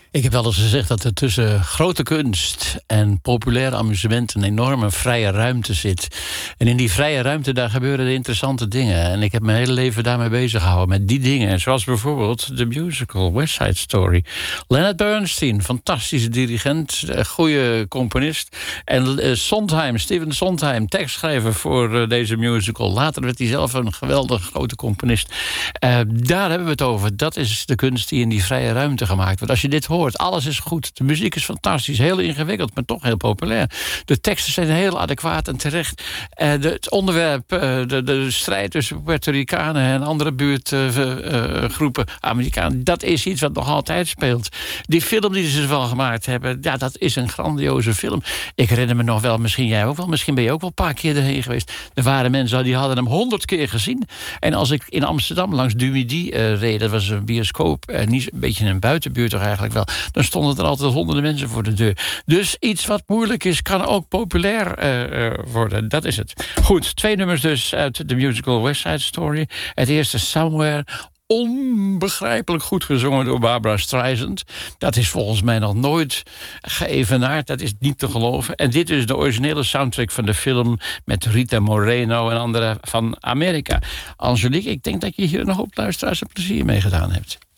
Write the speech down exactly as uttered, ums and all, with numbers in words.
Ik heb wel eens gezegd dat er tussen grote kunst en populair amusement een enorme vrije ruimte zit. En in die vrije ruimte, daar gebeuren de interessante dingen. En ik heb mijn hele leven daarmee bezig gehouden, met die dingen. Zoals bijvoorbeeld de musical West Side Story. Leonard Bernstein, fantastische dirigent, goede componist. En uh, Sondheim, Stephen Sondheim, tekstschrijver voor uh, deze musical. Later werd hij zelf een geweldig grote componist. Uh, daar hebben we het over. Dat is de kunst die in die vrije ruimte gemaakt wordt. Als je dit hoort, alles is goed. De muziek is fantastisch, heel ingewikkeld, maar toch heel populair. De teksten zijn heel adequaat en terecht. Uh, de, het onderwerp, uh, de, de strijd tussen Puerto Ricanen en andere buurtgroepen, uh, uh, Amerikanen, dat is iets wat nog altijd speelt. Die film die ze wel gemaakt hebben, ja, dat is een grandioze film. Ik herinner me nog wel, misschien jij ook wel, misschien ben je ook wel een paar keer erheen geweest. Er waren mensen die hadden hem honderd keer gezien. En als ik in Amsterdam langs Dumidi uh, reed, dat was een bioscoop, uh, niet, een beetje een buitenbuurt toch eigenlijk wel, dan stonden er altijd honderden mensen voor de deur. Dus iets wat moeilijk is, kan ook populair uh, uh, worden. Dat is het. Goed, twee nummers dus uit de musical West Side Story. Het eerste Somewhere, onbegrijpelijk goed gezongen door Barbra Streisand. Dat is volgens mij nog nooit geëvenaard. Dat is niet te geloven. En dit is de originele soundtrack van de film met Rita Moreno en anderen van Amerika. Angelique, ik denk dat je hier nog op luisteraars en plezier mee gedaan hebt.